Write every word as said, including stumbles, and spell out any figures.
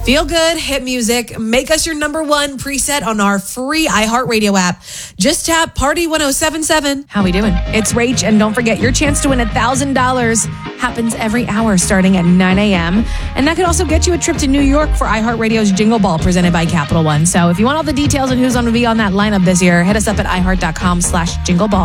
Feel good, hit music. Make us your number one preset on our free iHeartRadio app. Just tap Party one oh seven seven. How we doing? It's Rach, and don't forget, your chance to win one thousand dollars happens every hour starting at nine a.m. And that could also get you a trip to New York for iHeartRadio's Jingle Ball presented by Capital One. So if you want all the details on who's going to be on that lineup this year, hit us up at iHeart.com slash Jingle Ball.